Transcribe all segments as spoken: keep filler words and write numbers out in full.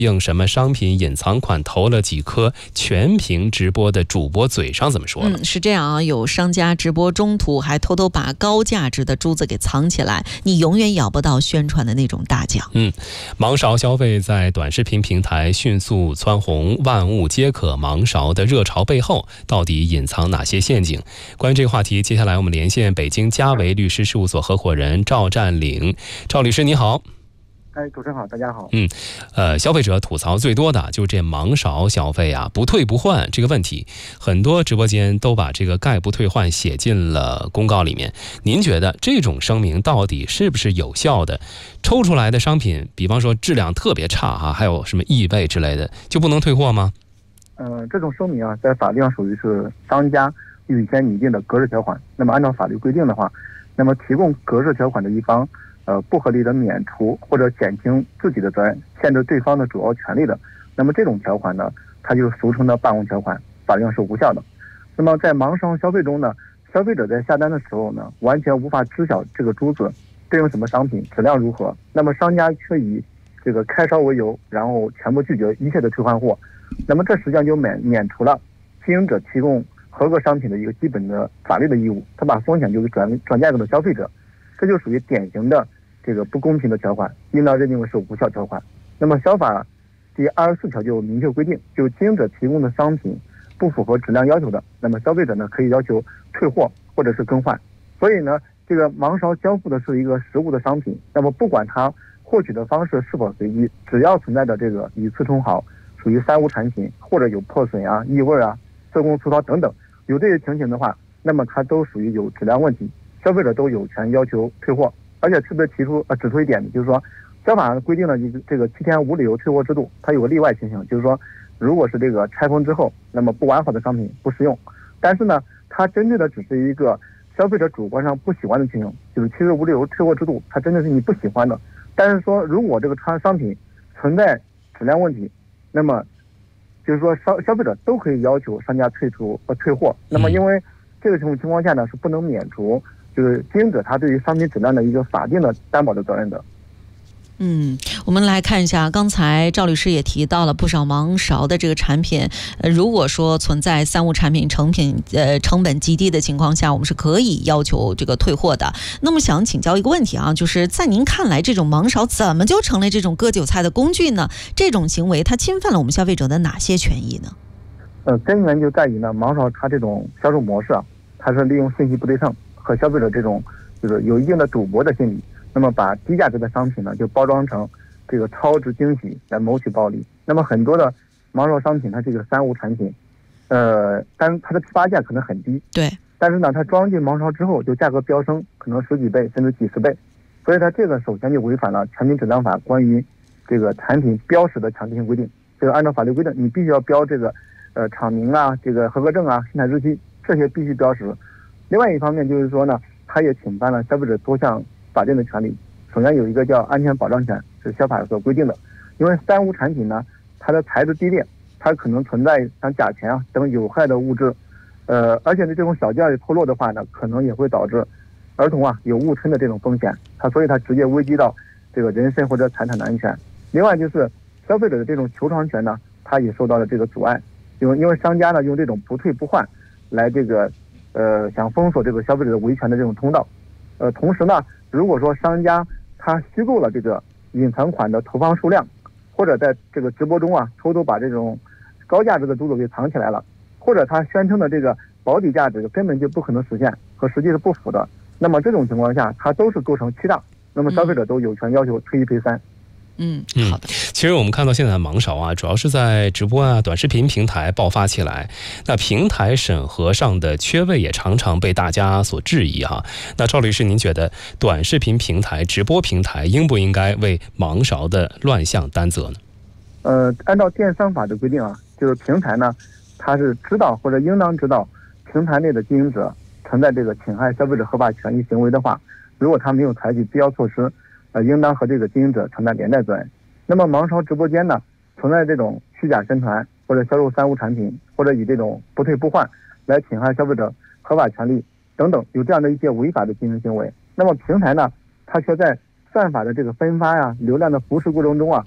用什么商品隐藏款投了几颗全屏直播的主播嘴上怎么说了？ 嗯，是这样啊，有商家直播中途还偷偷把高价值的珠子给藏起来，你永远咬不到宣传的那种大奖。 嗯，盲勺消费在短视频平台迅速蹿红，万物皆可盲勺的热潮背后，到底隐藏哪些陷阱？关于这个话题，接下来我们连线北京嘉维律师事务所合伙人赵占领。赵律师你好。 哎，主持人好，大家好。 嗯，呃，消费者吐槽最多的就是这盲勺消费啊，不退不换这个问题，很多直播间都把这个概不退换写进了公告里面。您觉得这种声明到底是不是有效的？抽出来的商品，比方说质量特别差哈、啊，还有什么异味之类的，就不能退货吗？ 呃，这种声明啊，在法律上属于是商家预先拟定的格式条款。那么按照法律规定的话，那么提供格式条款的一方。呃，不合理的免除或者减轻自己的责任，限制对方的主要权利的，那么这种条款呢，它就是俗称的罢工条款，法律上是无效的。那么在盲勺消费中呢，消费者在下单的时候呢，完全无法知晓这个珠子对应什么商品，质量如何，那么商家却以这个开烧为由，然后全部拒绝一切的退换货，那么这实际上就免免除了经营者提供合格商品的一个基本的法律的义务，他把风险就是转转嫁给了消费者。这就属于典型的这个不公平的条款，应当认定为是无效条款。那么消法第二十四条就明确规定，就经营者提供的商品不符合质量要求的，那么消费者呢可以要求退货或者是更换。所以呢，这个盲勺交付的是一个实物的商品，那么不管它获取的方式是否随机，只要存在的这个与次充好，属于三无产品，或者有破损啊、异味啊、做工粗糙等等，有这些情形的话，那么它都属于有质量问题。消费者都有权要求退货，而且特别提出呃指出一点，就是说，消法规定了这个七天无理由退货制度，它有个例外情形，就是说，如果是这个拆封之后，那么不完好的商品不适用，但是呢，它针对的只是一个消费者主观上不喜欢的情形，就是七日无理由退货制度，它针对是你不喜欢的，但是说如果这个商商品存在质量问题，那么就是说消消费者都可以要求商家退出呃退货，那么因为这个情情况下呢是不能免除。就是经营者他对于商品质量的一个法定的担保的责任的。 嗯，我们来看一下，刚才赵律师也提到了不少盲勺的这个产品，呃，如果说存在三无产品成品呃成本极低的情况下，我们是可以要求这个退货的。那么想请教一个问题啊，就是在您看来，这种盲勺怎么就成了这种割韭菜的工具呢？这种行为它侵犯了我们消费者的哪些权益呢？ 呃，根源就在于呢，盲勺它这种销售模式啊，它是利用信息不对称和消费者这种就是有一定的赌博的心理，那么把低价值的商品呢就包装成这个超值惊喜来谋取暴利。那么很多的盲勺商品它这个三无产品，呃，但它的批发价可能很低， 对， 但是呢它装进盲勺之后就价格飙升，可能十几倍甚至几十倍，所以它这个首先就违反了产品质量法关于这个产品标识的强制性规定。这个按照法律规定，你必须要标这个呃厂名啊、这个合格证啊、生产日期这些必须标识。另外一方面就是说呢，它也侵犯了消费者多项法定的权利。首先有一个叫安全保障权，是消法所规定的。因为三无产品呢，它的材质低劣，它可能存在像甲醛啊等有害的物质，呃，而且呢这种小件脱落的话呢，可能也会导致儿童啊有误吞的这种风险，它所以它直接危及到这个人身或者财产的安全。另外就是消费者的这种求偿权呢，它也受到了这个阻碍，因为因为商家呢用这种不退不换来这个。呃，想封锁这个消费者的维权的这种通道，呃，同时呢，如果说商家他虚构了这个隐藏款的投放数量，或者在这个直播中啊偷偷把这种高价值的珠子给藏起来了，或者他宣称的这个保底价值根本就不可能实现，和实际是不符的，那么这种情况下，它都是构成欺诈，那么消费者都有权要求退一赔三。 嗯，好的。 其实我们看到现在的盲勺啊，主要是在直播啊、短视频平台爆发起来。那平台审核上的缺位也常常被大家所质疑哈。那赵律师，您觉得短视频平台、直播平台应不应该为盲勺的乱象担责呢？ 呃，按照电商法的规定啊，就是平台呢，它是知道或者应当知道平台内的经营者存在这个侵害消费者合法权益行为的话，如果他没有采取必要措施，呃，应当和这个经营者承担连带责任。那么盲勺直播间呢，存在这种虚假宣传或者销售三无产品，或者以这种不退不换来侵害消费者合法权利等等，有这样的一些违法的经营行为。那么平台呢，它却在算法的这个分发呀、流量的扶持过程中啊，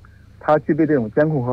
它具备这种监控和